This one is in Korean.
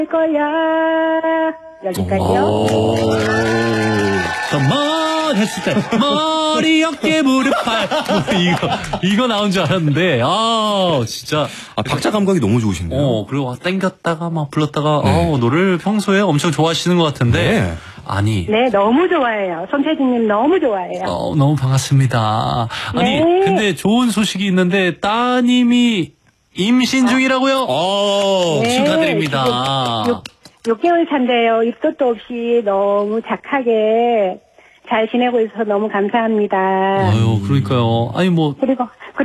거야. 여기까지요. 만 했을 때 머리 어깨 무릎 팔 이거 나온 줄 알았는데 진짜 박자 감각이 너무 좋으신데요. 그리고 땡겼다가 막 불렀다가 노래를 평소에 엄청 좋아하시는 것 같은데 네. 아니 네, 너무 좋아해요. 손태진님 너무 좋아해요. 너무 반갑습니다. 아니 네. 근데 좋은 소식이 있는데 따님이 임신 중이라고요? 네, 축하드립니다. 6개월 차인데요. 입덧도 없이 너무 착하게 잘 지내고 있어서 너무 감사합니다. 아유, 그러니까요. 아니, 뭐. 그리고